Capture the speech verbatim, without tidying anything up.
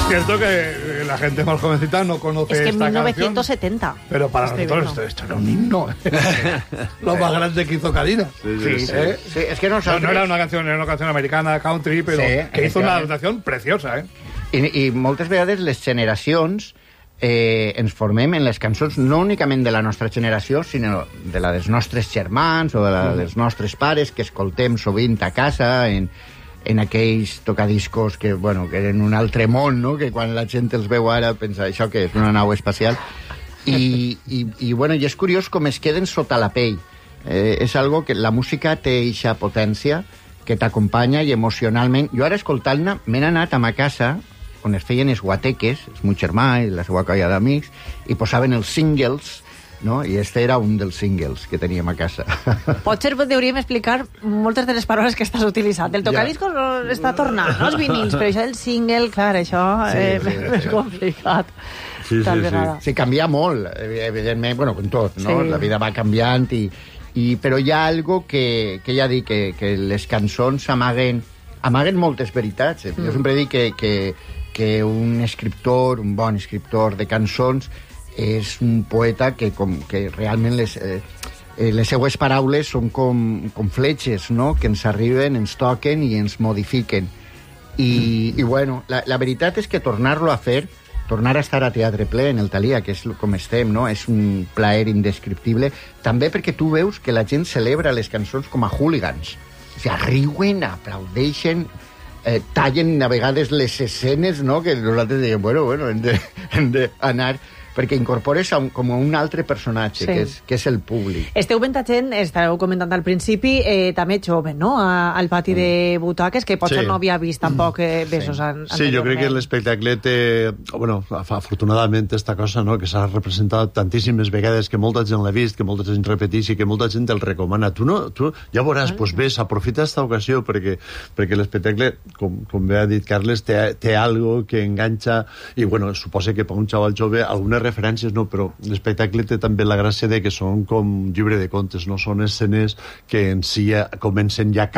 Es cierto que la gente más jovencita no conoce Es que en esta mil novecientos canción, setenta. pero para Estoy nosotros viendo. esto, esto era un himno. Lo más grande que hizo Cadena. Sí, sí, sí. ¿Eh? Sí, és que No, nosaltres... no era una canción, era una canción americana, country, pero Sí, que hizo una efectivament. adaptación preciosa, ¿eh? I, I moltes vegades les generacions eh, ens formem en les cançons no únicament de la nostra generació, sinó de la dels nostres germans o de la dels nostres pares, que escoltem sovint a casa, en, en aquells tocadiscos que, bueno, que eren un altre món, no? Que quan la gent els veu ara pensa això que és una nau espacial. I, i, i, bueno, i és curiós com es queden sota la pell. Eh, és algo que la música té eixa potència que t'acompanya i emocionalment... Jo ara escoltant-la m'he anat a ma casa on es feien els guateques, el meu germà i la seva colla d'amics, i posaven els singles, no? I este era un dels singles que teníem a casa. Potser hauríem explicar moltes de les paraules que estàs utilitzant. El tocadiscos no està tornant, no? Els vinils, però això del single, clar, això Sí, eh, sí, és sí. complicat. Sí, sí, Tal sí. vegada. Sí, canvia molt, evidentment, bueno, com tot, no? Sí. La vida va canviant, i, i, però hi ha algo que, que ja dic, que, que les cançons amaguen, amaguen moltes veritats. Eh? Mm. Jo sempre dic que, que, que un escriptor, un bon escriptor de cançons, és un poeta que, com, que realment les, eh, les seues paraules són com, com fletxes, no? Que ens arriben, ens toquen i ens modifiquen. I, i bueno, la, la veritat és que tornar-lo a fer, tornar a estar a Teatre Ple en el Thalia, que és com estem, no? És un plaer indescriptible, també perquè tu veus que la gent celebra les cançons com a hooligans. O sigui, riuen, aplaudeixen, eh, tallen a vegades les escenes, no? Que nosaltres diem, bueno, bueno, hem de, hem de anar... perquè incorpores a un, com a un altre personatge, Sí. que, és, que és el públic. Esteu vent gent, estàveu comentant al principi, eh, també jove, no?, a, al pati de butaques, que potser Sí. no havia vist tampoc eh, besos Sí. an, Sí, jo crec que l'espectacle té... Bueno, afortunadament esta cosa, no?, que s'ha representat tantíssimes vegades, que molta gent l'ha vist, que molta gent repeteix i que molta gent el recomana. Tu no... Tu, ja veuràs, doncs ves, aprofita esta ocasió perquè, perquè l'espectacle, com, com bé ha dit Carles, té, té algo que enganxa i, bueno, suposa que per un xaval jove algunes referències, no, però l'espectacle té també la gràcia de que són com llibre de contes, no? Són escenes que en si ja comencen ja